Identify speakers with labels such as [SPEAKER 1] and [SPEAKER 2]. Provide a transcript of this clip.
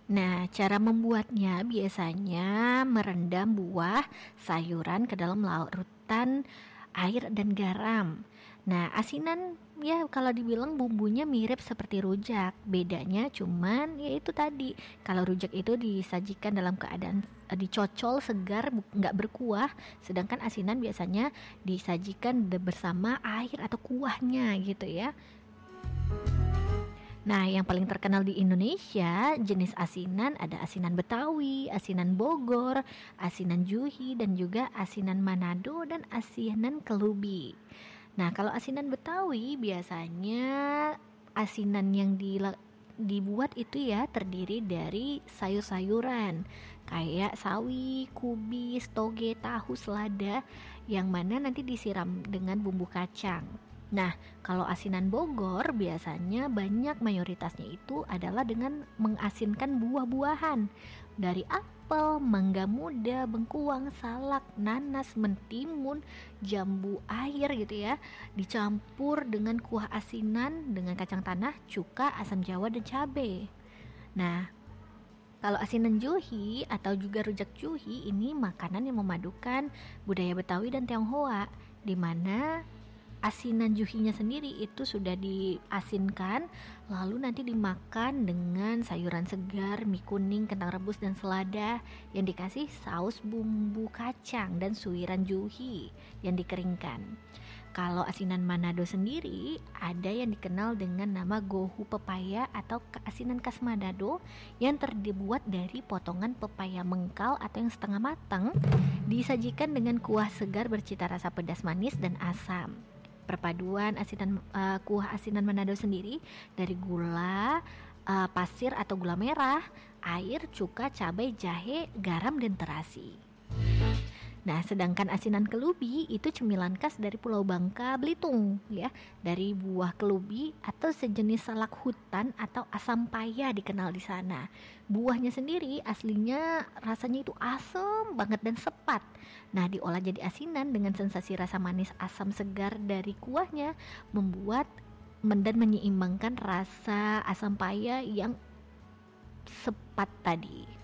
[SPEAKER 1] Nah, cara membuatnya biasanya merendam buah sayuran ke dalam larutan air dan garam. Nah, asinan ya kalau dibilang bumbunya mirip seperti rujak. Bedanya cuman ya itu tadi. Kalau rujak itu disajikan dalam keadaan dicocol segar, nggak berkuah, sedangkan asinan biasanya disajikan bersama air atau kuahnya gitu ya. Nah, yang paling terkenal di Indonesia, jenis asinan ada asinan Betawi, asinan Bogor, asinan Juhi, dan juga asinan Manado dan asinan Kelubi. Nah, kalau asinan Betawi biasanya asinan yang dibuat itu ya terdiri dari sayur-sayuran kayak sawi, kubis, toge, tahu, selada yang mana nanti disiram dengan bumbu kacang. Nah, kalau asinan Bogor biasanya banyak mayoritasnya itu adalah dengan mengasinkan buah-buahan dari apel, mangga muda, bengkuang, salak, nanas, mentimun, jambu air gitu ya, dicampur dengan kuah asinan dengan kacang tanah, cuka, asam jawa dan cabai. Nah, kalau asinan Juhi atau juga rujak Juhi ini makanan yang memadukan budaya Betawi dan Tionghoa, di mana asinan juhinya sendiri itu sudah diasinkan lalu nanti dimakan dengan sayuran segar, mie kuning, kentang rebus dan selada yang dikasih saus bumbu kacang dan suiran juhi yang dikeringkan. Kalau asinan Manado sendiri ada yang dikenal dengan nama gohu pepaya atau asinan khas Manado yang terbuat dari potongan pepaya mengkal atau yang setengah matang disajikan dengan kuah segar bercita rasa pedas manis dan asam. Perpaduan kuah asinan Manado sendiri dari gula pasir atau gula merah, air, cuka, cabai, jahe, garam dan terasi. Nah, sedangkan asinan kelubi itu cemilan khas dari Pulau Bangka, Belitung ya, dari buah kelubi atau sejenis salak hutan atau asam paya dikenal di sana. Buahnya sendiri aslinya rasanya itu asam banget dan sepat. Nah, diolah jadi asinan dengan sensasi rasa manis asam segar dari kuahnya membuat dan menyeimbangkan rasa asam paya yang sepat tadi.